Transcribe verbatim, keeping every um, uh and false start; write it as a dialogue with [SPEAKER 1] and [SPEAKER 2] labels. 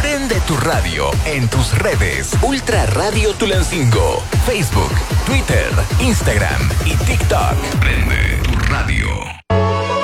[SPEAKER 1] Prende tu radio en tus redes. Ultra Radio Tulancingo. Facebook, Twitter, Instagram y TikTok.